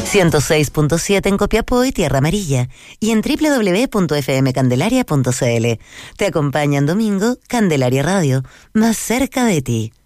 106.7 en Copiapó y Tierra Amarilla y en www.fmcandelaria.cl. Te acompaña en domingo Candelaria Radio, más cerca de ti.